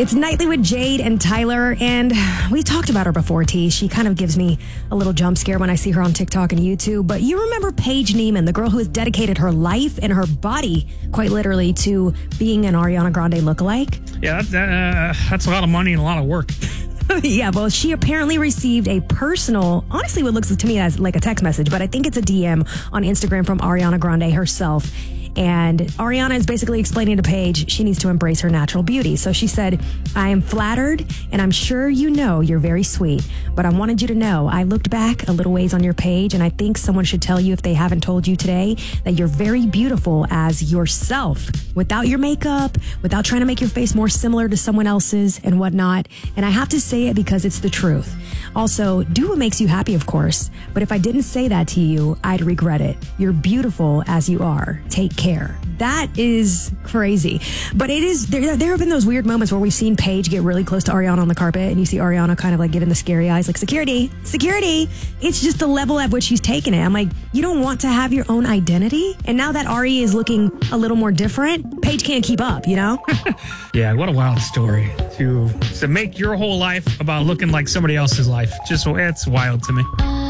It's Nightly with Jade and Tyler, and we talked about her before, T. She kind of gives me a little jump scare when I see her on TikTok and YouTube. But you remember Paige Neiman, the girl who has dedicated her life and her body, quite literally, to being an Ariana Grande lookalike? Yeah, that's a lot of money and a lot of work. Yeah, well, she apparently received a personal, honestly, what looks to me as like a text message, but I think it's a DM on Instagram from Ariana Grande herself. And Ariana is basically explaining to Paige she needs to embrace her natural beauty. So she said, I am flattered, and I'm sure you know you're very sweet, but I wanted you to know I looked back a little ways on your page, and I think someone should tell you, if they haven't told you today, that you're very beautiful as yourself, without your makeup, without trying to make your face more similar to someone else's and whatnot. And I have to say it because it's the truth. Also, do what makes you happy, of course. But if I didn't say that to you, I'd regret it. You're beautiful as you are. Take care. That is crazy. But it is, there have been those weird moments where we've seen Paige get really close to Ariana on the carpet, and you see Ariana kind of like giving the scary eyes, like, security. It's just the level at which she's taken it. I'm like, you don't want to have your own identity? And now that Ari is looking a little more different, Paige can't keep up, you know? Yeah, what a wild story to make your whole life about looking like somebody else's life. Just, it's wild to me.